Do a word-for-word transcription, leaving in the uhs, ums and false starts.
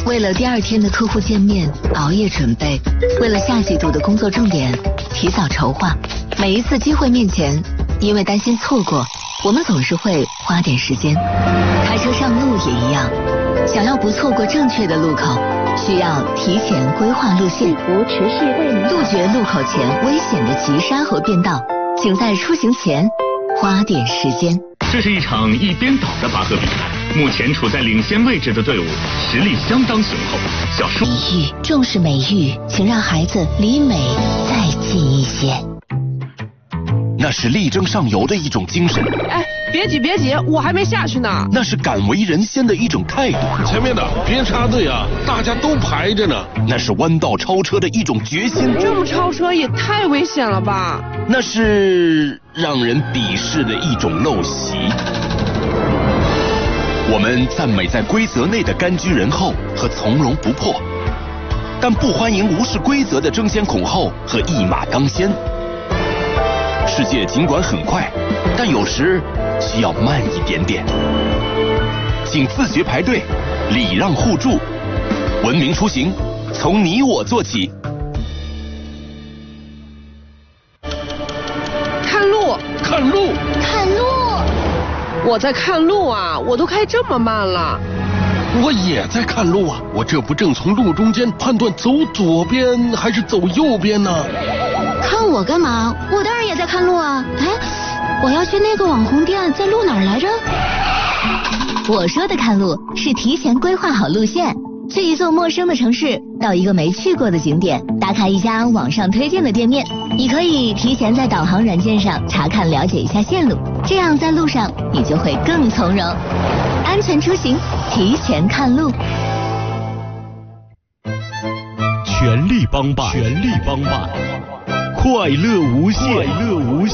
为了第二天的客户见面熬夜准备，为了下季度的工作重点提早筹划。每一次机会面前，因为担心错过，我们总是会花点时间。开车上路也一样，想要不错过正确的路口，需要提前规划路线，杜绝路口前危险的急刹和变道。请在出行前花点时间。 这是一场一边倒的拔河比赛，目前处在领先位置的队伍实力相当雄厚。小树美育，重视美育，请让孩子离美再近一些。 那是力争上游的一种精神。 哎，别挤别挤，我还没下去呢。 那是敢为人先的一种态度。 前面的别插队啊，大家都排着呢。 那是弯道超车的一种决心。 这么超车也太危险了吧？ 那是让人鄙视的一种陋习。我们赞美在规则内的甘居人后和从容不迫，但不欢迎无视规则的争先恐后和一马当先。世界尽管很快，但有时需要慢一点点。请自学排队，礼让互助，文明出行，从你我做起。 看路， 看路， 看路。 我在看路啊，我都开这么慢了。 我也在看路啊，我这不正从路中间判断走左边还是走右边呢？ 看我干嘛？我当然也在看路啊！哎，我要去那个网红店，在路哪儿来着？我说的看路是提前规划好路线，去一座陌生的城市，到一个没去过的景点，打卡一家网上推荐的店面。你可以提前在导航软件上查看了解一下线路，这样在路上你就会更从容。安全出行，提前看路。 全力帮办，全力帮办，快乐无限，快乐无限。